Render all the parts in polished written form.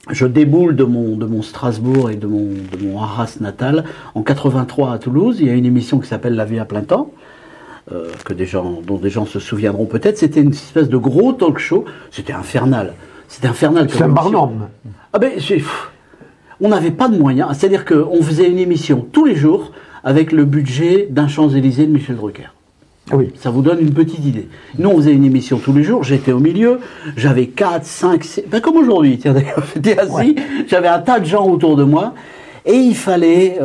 je déboule de mon Strasbourg et de mon Arras natal en 83 à Toulouse. Il y a une émission qui s'appelle La vie à plein temps, dont des gens se souviendront peut-être. C'était une espèce de gros talk show. C'était infernal. C'était infernal. C'est un barnum. Ah ben, on n'avait pas de moyens. C'est-à-dire qu'on faisait une émission tous les jours avec le budget d'un Champs-Élysées de Michel Drucker. Oui. Ça vous donne une petite idée. Nous, on faisait une émission tous les jours, j'étais au milieu, j'avais 4, 5, 6, ben comme aujourd'hui, tiens d'ailleurs, j'étais assis, j'avais un tas de gens autour de moi, et il fallait,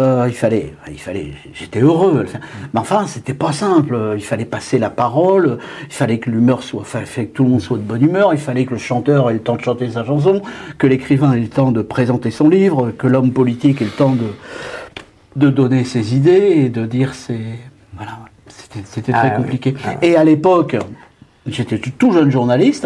j'étais heureux, mais enfin, c'était pas simple, il fallait passer la parole, il fallait que l'humeur fallait que tout le monde soit de bonne humeur, il fallait que le chanteur ait le temps de chanter sa chanson, que l'écrivain ait le temps de présenter son livre, que l'homme politique ait le temps de donner ses idées et de dire voilà. C'était très compliqué. Et à l'époque, j'étais tout jeune journaliste.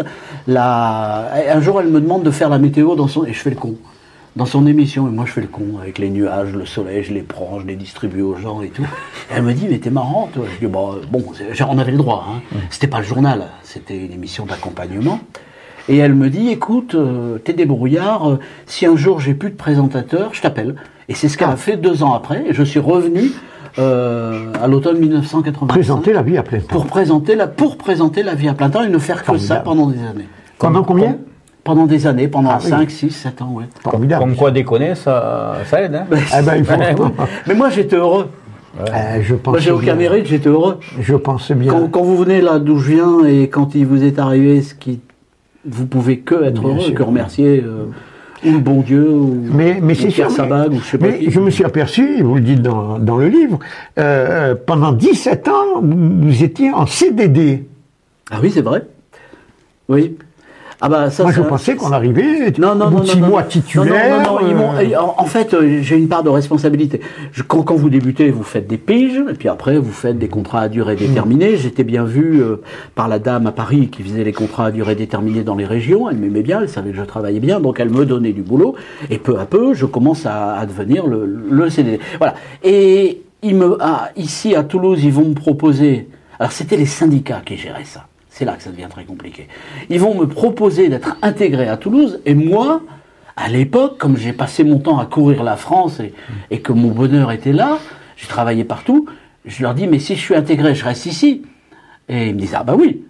Un jour, elle me demande de faire la météo et je fais le con dans son émission. Et moi, je fais le con avec les nuages, le soleil, je les prends, je les distribue aux gens et tout. Et elle me dit, mais t'es marrant, toi. Je dis, bon, on avait le droit. Hein. C'était pas le journal, c'était une émission d'accompagnement. Et elle me dit, écoute, t'es débrouillard. Si un jour j'ai plus de présentateur, je t'appelle. Et c'est ce qu'elle a fait 2 ans après. Et je suis revenu. À l'automne 1985. Présenter la vie à plein temps. Pour présenter la vie à plein temps et ne faire que ça pendant des années. Pendant combien? Pendant des années, pendant 5, 6, 7 ans, ouais. Comme quoi déconner, ça aide, hein. Il faut... Mais moi j'étais heureux. Moi j'ai aucun mérite, j'étais heureux. Je pensais bien. Quand vous venez là d'où je viens et quand il vous est arrivé vous pouvez que être heureux, que remercier... ou le bon Dieu, ou c'est Pierre Sabag, ou je sais pas qui. Je me suis aperçu, vous le dites dans le livre, pendant 17 ans, vous étiez en CDD. Ah oui, c'est vrai. Oui. Ah bah, ça, moi, je pensais qu'on arrivait au bout de 6 mois titulaire. En fait, j'ai une part de responsabilité. Quand vous débutez, vous faites des piges, et puis après, vous faites des contrats à durée déterminée. J'étais bien vu par la dame à Paris qui faisait les contrats à durée déterminée dans les régions. Elle m'aimait bien, elle savait que je travaillais bien, donc elle me donnait du boulot. Et peu à peu, je commence à devenir le CDD. Voilà. Et ici, à Toulouse, ils vont me proposer... Alors, c'était les syndicats qui géraient ça. C'est là que ça devient très compliqué. Ils vont me proposer d'être intégré à Toulouse, et moi, à l'époque, comme j'ai passé mon temps à courir la France et que mon bonheur était là, j'ai travaillé partout, je leur dis, mais si je suis intégré, je reste ici. Et ils me disent, ah bah oui,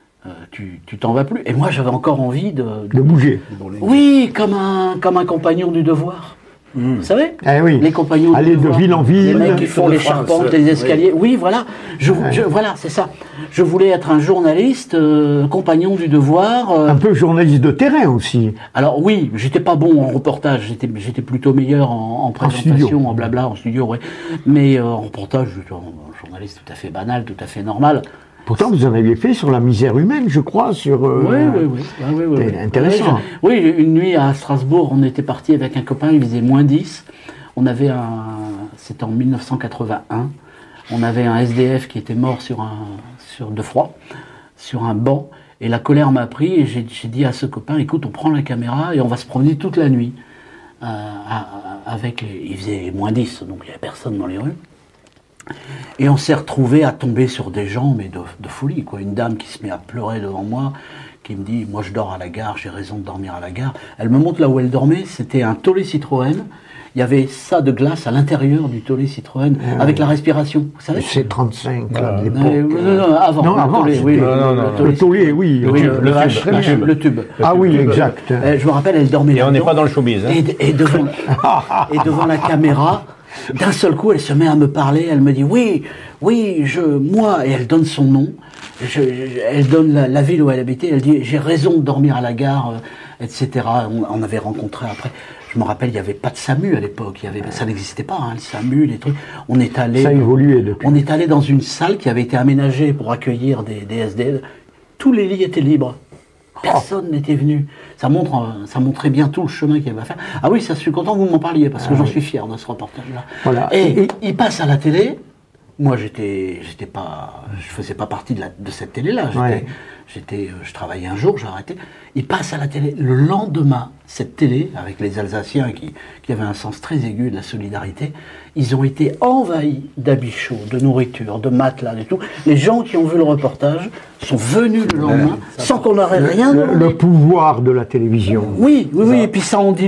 tu t'en vas plus. Et moi, j'avais encore envie de bouger. Oui, comme un compagnon du devoir. Vous savez, les compagnons aller de ville en ville, les mecs qui font les charpentes, les escaliers. Oui, voilà. Voilà, c'est ça. Je voulais être un journaliste, compagnon du devoir. Un peu journaliste de terrain aussi. Alors oui, j'étais pas bon en reportage. J'étais plutôt meilleur en présentation, en blabla, en studio, ouais. Mais en reportage, j'étais un journaliste tout à fait banal, tout à fait normal. Pourtant, vous en aviez fait sur la misère humaine, je crois, sur... Oui. Intéressant. Oui, une nuit à Strasbourg, on était parti avec un copain, il faisait -10. On avait c'était en 1981. On avait un SDF qui était mort de froid, sur un banc. Et la colère m'a pris et j'ai dit à ce copain, écoute, on prend la caméra et on va se promener toute la nuit. Il faisait -10, donc il n'y avait personne dans les rues. Et on s'est retrouvé à tomber sur des gens, mais de folie, quoi. Une dame qui se met à pleurer devant moi, qui me dit, moi je dors à la gare, j'ai raison de dormir à la gare. Elle me montre là où elle dormait, c'était un Tolé Citroën. Il y y avait ça de glace à l'intérieur du Tolé Citroën, avec la respiration, vous savez. C'est 35, là, de l'époque. Non, avant. Non, avant. Le Tolé, oui. Le tube. Ah oui, exact. Je me rappelle, elle dormait là. Et on n'est pas dans le showbiz. Hein. Et devant la caméra, d'un seul coup, elle se met à me parler, elle me dit, oui, moi, et elle donne son nom. Elle donne la ville où elle habitait, elle dit, j'ai raison de dormir à la gare, etc. On avait rencontré après. Je me rappelle, il n'y avait pas de SAMU à l'époque. Ça n'existait pas, hein, le SAMU, les trucs. Ça a évolué depuis. On est allé dans une salle qui avait été aménagée pour accueillir des SDF. Tous les lits étaient libres. Personne n'était venu. Ça montrait bien tout le chemin qu'il y avait à faire. Ah oui, ça, je suis content que vous m'en parliez, parce que j'en suis fier de ce reportage-là. Voilà. Et il passe à la télé. Moi, je faisais pas partie de cette télé-là. Je travaillais un jour, j'ai arrêté. Il passe à la télé. Le lendemain, cette télé, avec les Alsaciens qui avaient un sens très aigu de la solidarité, ils ont été envahis d'habits chauds, de nourriture, de matelas et tout. Les gens qui ont vu le reportage sont venus le lendemain sans qu'on n'aurait rien demandé. Le pouvoir de la télévision. Oui, et puis ça en dit